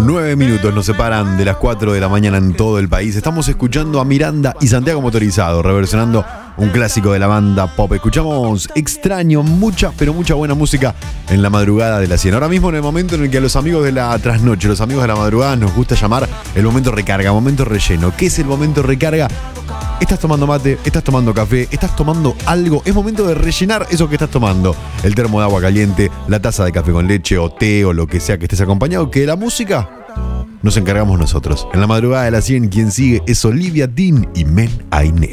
9 minutos nos separan de las 4 de la mañana en todo el país. Estamos escuchando a Miranda y Santiago Motorizado, reversionando un clásico de la banda pop. Escuchamos Extraño, mucha, pero mucha buena música en la madrugada de la 100. Ahora mismo en el momento en el que a los amigos de la trasnoche, los amigos de la madrugada nos gusta llamar el momento recarga, momento relleno. ¿Qué es el momento recarga? Estás tomando mate, estás tomando café, estás tomando algo. Es momento de rellenar eso que estás tomando. El termo de agua caliente, la taza de café con leche o té o lo que sea que estés acompañado. Que la música nos encargamos nosotros. En la madrugada de la 100, quien sigue es Olivia Dean y Men Ainet.